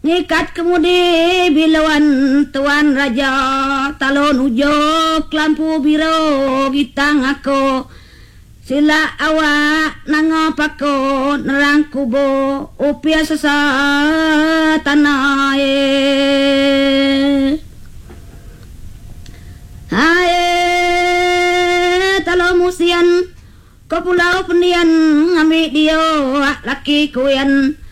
Nikat kemudi bilawan tuan raja talon ujok lampu biru gitang aku sila awak nangapako nerang kubo upia sesa tanah talon musian ke pulau pendian ngambil dia laki kuyan